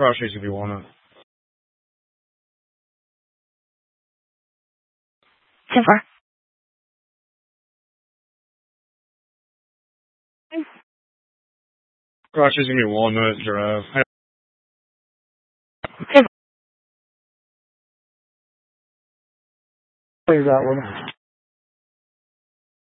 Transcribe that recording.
Cross Street's gonna be Walnut. 10-4. Cross Street's gonna be Walnut Drive. Ten. Please that one.